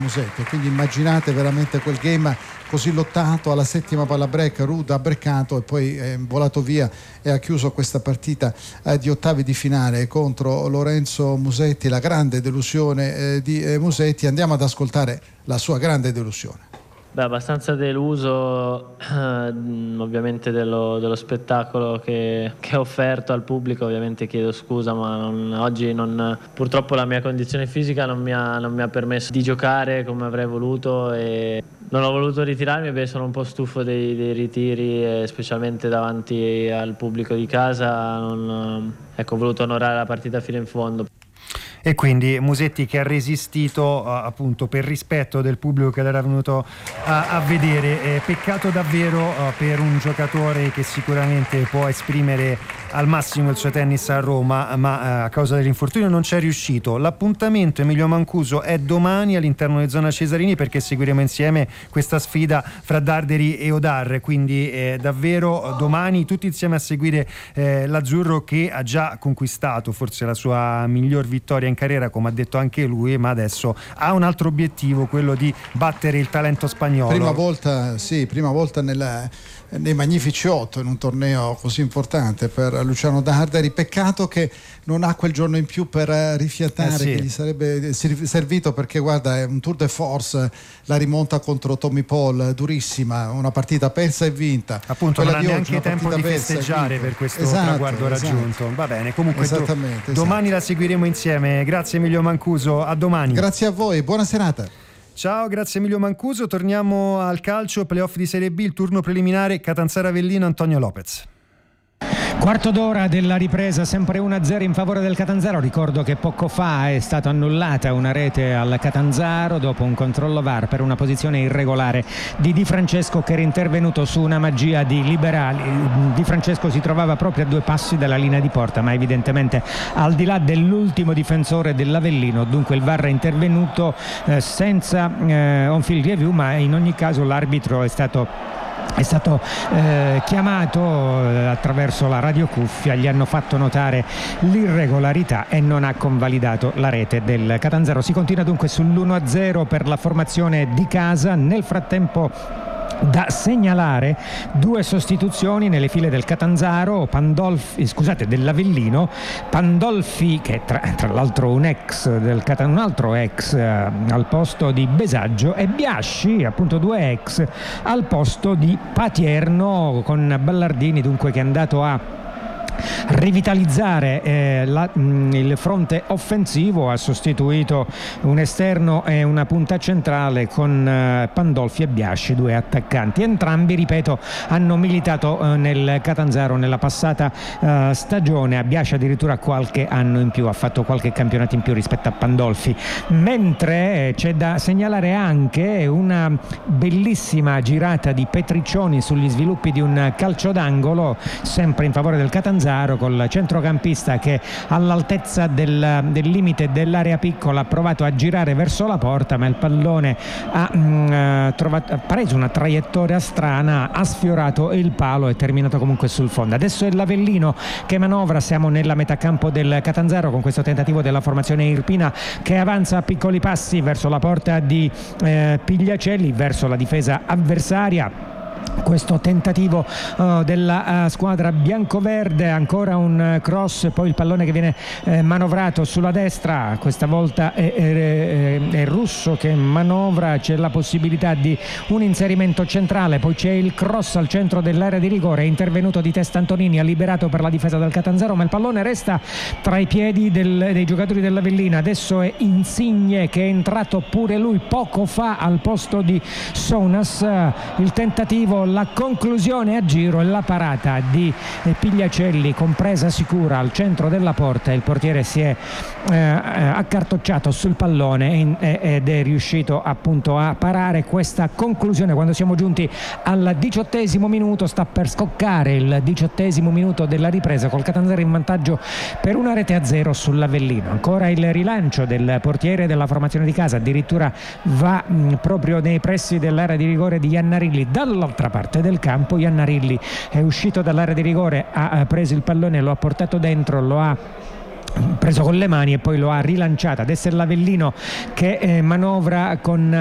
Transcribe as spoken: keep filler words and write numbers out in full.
Musetti, quindi immaginate veramente quel game così lottato. Alla settima palla break Ruud ha breccato e poi è volato via e ha chiuso questa partita eh, di ottavi di finale contro Lorenzo Musetti, la grande delusione eh, di eh, Musetti. Andiamo ad ascoltare la sua grande delusione. Beh, abbastanza deluso eh, ovviamente dello, dello spettacolo che, che ho offerto al pubblico. Ovviamente chiedo scusa, ma non, oggi non, purtroppo la mia condizione fisica non mi, ha, non mi ha permesso di giocare come avrei voluto e non ho voluto ritirarmi perché sono un po' stufo dei, dei ritiri, e specialmente davanti al pubblico di casa. Non, ecco, ho voluto onorare la partita fino in fondo. E quindi Musetti che ha resistito uh, appunto per rispetto del pubblico che l'era venuto a, a vedere. Eh, peccato davvero uh, per un giocatore che sicuramente può esprimere al massimo il suo tennis a Roma, ma uh, a causa dell'infortunio non c'è riuscito. L'appuntamento, Emilio Mancuso, è domani all'interno di Zona Cesarini, perché seguiremo insieme questa sfida fra Darderi e Odar, quindi eh, davvero domani tutti insieme a seguire eh, l'azzurro, che ha già conquistato forse la sua miglior vittoria in carriera, come ha detto anche lui, ma adesso ha un altro obiettivo, quello di battere il talento spagnolo. Prima volta, sì, prima volta nella, nei Magnifici otto in un torneo così importante per Luciano Darderi. Peccato che non ha quel giorno in più per rifiatare, eh sì. che gli sarebbe servito, perché guarda, è un tour de force, la rimonta contro Tommy Paul durissima, una partita persa e vinta, appunto. Quella non ha neanche tempo di festeggiare per questo esatto, traguardo raggiunto. Esatto. Va bene, comunque do, domani esatto. la seguiremo insieme. Grazie Emilio Mancuso, a domani. Grazie a voi, buona serata. Ciao, grazie Emilio Mancuso. Torniamo al calcio, playoff di Serie B, il turno preliminare, Catanzaro Avellino, Antonio Lopez. Quarto d'ora della ripresa, sempre uno a zero in favore del Catanzaro. Ricordo che poco fa è stata annullata una rete al Catanzaro dopo un controllo V A R per una posizione irregolare di Di Francesco, che era intervenuto su una magia di Liberali. Di Francesco si trovava proprio a due passi dalla linea di porta, ma evidentemente al di là dell'ultimo difensore dell'Avellino, dunque il V A R è intervenuto eh, senza eh, on field review, ma in ogni caso l'arbitro è stato è stato eh, chiamato eh, attraverso la radiocuffia, gli hanno fatto notare l'irregolarità e non ha convalidato la rete del Catanzaro. Si continua dunque sull'uno a zero per la formazione di casa. Nel frattempo da segnalare due sostituzioni nelle file del Catanzaro, Pandolfi, scusate, dell'Avellino. Pandolfi, che è tra, tra l'altro un ex del Catan, un altro ex eh, al posto di Besaggio, e Biasci, appunto due ex, al posto di Patierno, con Ballardini dunque che è andato a rivitalizzare eh, la, mh, il fronte offensivo. Ha sostituito un esterno e una punta centrale con eh, Pandolfi e Biasci, due attaccanti. Entrambi, ripeto, hanno militato eh, nel Catanzaro nella passata eh, stagione. A Biasci addirittura qualche anno in più, ha fatto qualche campionato in più rispetto a Pandolfi. Mentre eh, c'è da segnalare anche una bellissima girata di Petriccioni sugli sviluppi di un calcio d'angolo, sempre in favore del Catanzaro, col centrocampista che all'altezza del, del limite dell'area piccola ha provato a girare verso la porta, ma il pallone ha, mh, trovato, ha preso una traiettoria strana, ha sfiorato il palo e terminato comunque sul fondo. Adesso è l'Avellino che manovra, siamo nella metà campo del Catanzaro con questo tentativo della formazione irpina che avanza a piccoli passi verso la porta di eh, Pigliacelli, verso la difesa avversaria. Questo tentativo uh, della uh, squadra biancoverde, ancora un uh, cross, poi il pallone che viene eh, manovrato sulla destra. Questa volta è, è, è Russo che manovra, c'è la possibilità di un inserimento centrale, poi c'è il cross al centro dell'area di rigore. È intervenuto di testa Antonini, ha liberato per la difesa del Catanzaro, ma il pallone resta tra i piedi del, dei giocatori dell'Avellina. Adesso è Insigne che è entrato pure lui poco fa al posto di Sonas. Il tentativo, la conclusione a giro e la parata di Pigliacelli con presa sicura al centro della porta. Il portiere si è eh, accartocciato sul pallone ed è riuscito appunto a parare questa conclusione. Quando siamo giunti al diciottesimo minuto, sta per scoccare il diciottesimo minuto della ripresa, col Catanzaro in vantaggio per una rete a zero sull'Avellino. Ancora il rilancio del portiere della formazione di casa, addirittura va mh, proprio nei pressi dell'area di rigore di Iannarilli. Dall'altra parte del campo Iannarilli è uscito dall'area di rigore, ha preso il pallone, lo ha portato dentro, lo ha preso con le mani e poi lo ha rilanciato. Adesso è l'Avellino che eh, manovra con